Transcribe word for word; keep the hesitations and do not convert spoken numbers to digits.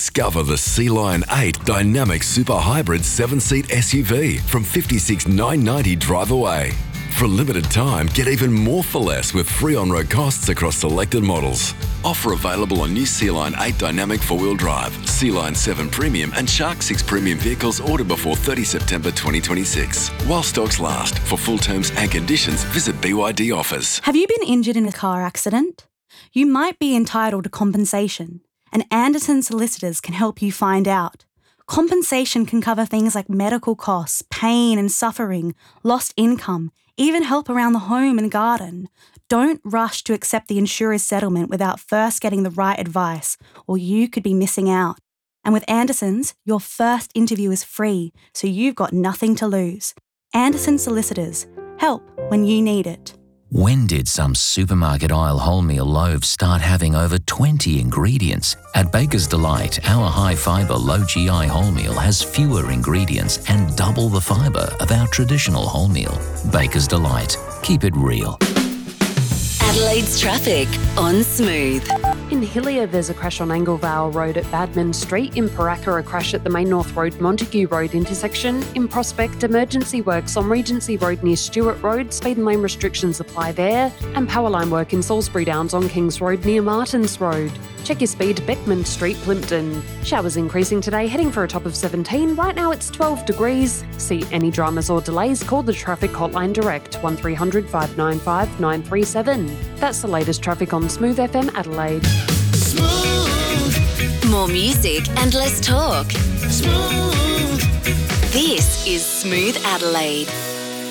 Discover the Sea Lion eight Dynamic Super Hybrid seven-seat S U V from fifty-six thousand nine hundred ninety dollars drive away. For a limited time, get even more for less with free on-road costs across selected models. Offer available on new Sea Lion eight Dynamic four-wheel drive, Sea Lion seven Premium and Shark six Premium vehicles ordered before thirtieth September twenty twenty-six. While stocks last. For full terms and conditions, visit B Y D Offers. Have you been injured in a car accident? You might be entitled to compensation, and Anderson Solicitors can help you find out. Compensation can cover things like medical costs, pain and suffering, lost income, even help around the home and garden. Don't rush to accept the insurer's settlement without first getting the right advice, or you could be missing out. And with Anderson's, your first interview is free, so you've got nothing to lose. Anderson Solicitors. Help when you need it. When did some supermarket aisle wholemeal loaves start having over twenty ingredients? At Baker's Delight, our high-fibre, low-G I wholemeal has fewer ingredients and double the fibre of our traditional wholemeal. Baker's Delight. Keep it real. Adelaide's traffic on Smooth. In Hillier, there's a crash on Anglevale Road at Badman Street. In Paraka, a crash at the Main North Road Montague Road intersection. In Prospect, emergency works on Regency Road near Stewart Road. Speed and lane restrictions apply there. And powerline work in Salisbury Downs on Kings Road near Martins Road. Check your speed, Beckman Street, Plimpton. Showers increasing today, heading for a top of seventeen. Right now it's twelve degrees. See any dramas or delays, call the traffic hotline direct, one three hundred, five nine five, nine three seven. That's the latest traffic on Smooth F M Adelaide. Smooth. More music and less talk. Smooth. This is Smooth Adelaide.